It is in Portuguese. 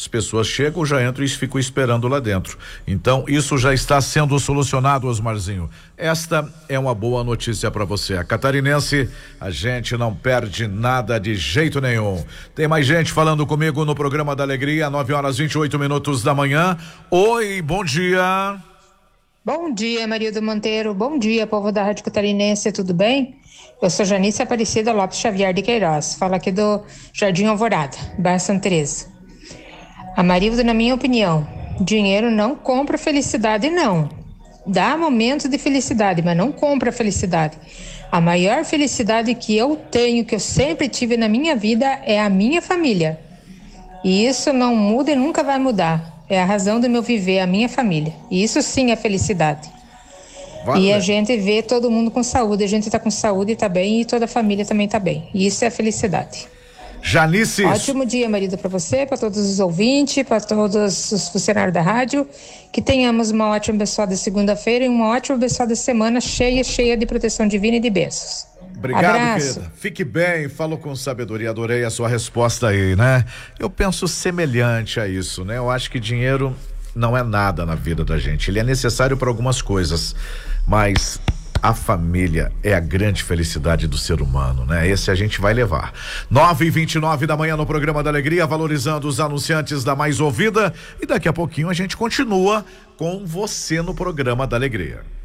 as pessoas chegam, já entram e ficam esperando lá dentro. Então, isso já está sendo solucionado, Osmarzinho. Esta é uma boa notícia para você. A catarinense, a gente não perde nada de jeito nenhum. Tem mais gente falando comigo no programa da Alegria, 9h28 da manhã. Oi, bom dia. Bom dia, Marildo Monteiro. Bom dia, povo da Rádio Catarinense, tudo bem? Eu sou Janice Aparecida Lopes Xavier de Queiroz, falo aqui do Jardim Alvorada, bairro Santa Teresa. A Marildo, na minha opinião, dinheiro não compra felicidade, não. Dá momentos de felicidade, mas não compra felicidade. A maior felicidade que eu tenho, que eu sempre tive na minha vida, é a minha família. E isso não muda e nunca vai mudar. É a razão do meu viver, a minha família. E isso sim é felicidade. Vale. E a gente vê todo mundo com saúde, a gente está com saúde e está bem, e toda a família também está bem. E isso é felicidade. Janice. Ótimo dia, marido, para você, para todos os ouvintes, para todos os funcionários da rádio. Que tenhamos uma ótima abençoada segunda-feira e uma ótima abençoada semana cheia de proteção divina e de bênçãos. Obrigado, abraço. Querida. Fique bem, falou com sabedoria, adorei a sua resposta aí, né? Eu penso semelhante a isso, né? Eu acho que dinheiro não é nada na vida da gente, ele é necessário para algumas coisas, mas a família é a grande felicidade do ser humano, né? Esse a gente vai levar. 9h29 da manhã no programa da Alegria, valorizando os anunciantes da mais ouvida, e daqui a pouquinho a gente continua com você no programa da Alegria.